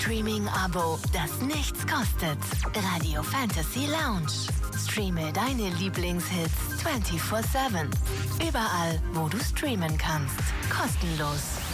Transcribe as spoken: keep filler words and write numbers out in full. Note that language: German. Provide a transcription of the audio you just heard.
Streaming-Abo, das nichts kostet. Radio Fantasy Lounge. Streame deine Lieblingshits vierundzwanzig sieben. Überall, wo du streamen kannst. Kostenlos.